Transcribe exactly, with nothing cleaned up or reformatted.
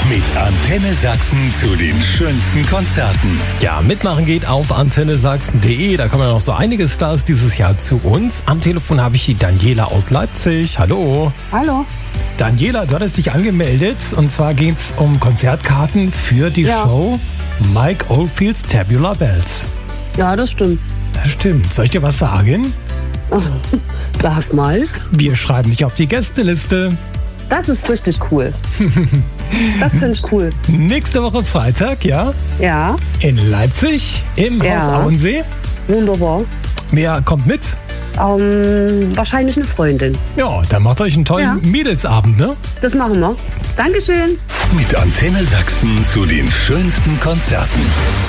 Mit Antenne Sachsen zu den schönsten Konzerten. Ja, mitmachen geht auf antenne sachsen punkt de. Da kommen ja noch so einige Stars dieses Jahr zu uns. Am Telefon habe ich die Daniela aus Leipzig. Hallo. Hallo. Daniela, du hattest dich angemeldet. Und zwar geht es um Konzertkarten für die Ja. Show Mike Oldfields Tabular Bells. Ja, das stimmt. Das stimmt. Soll ich dir was sagen? Sag mal. Wir schreiben dich auf die Gästeliste. Das ist richtig cool. Das finde ich cool. Nächste Woche Freitag, ja? Ja, In Leipzig im Ja. Haus Auensee. wunderbar. Wer kommt mit? Ähm, wahrscheinlich eine Freundin. Ja, dann macht euch einen tollen Ja. Mädelsabend, ne? Das machen wir. Dankeschön. Mit Antenne Sachsen zu den schönsten Konzerten.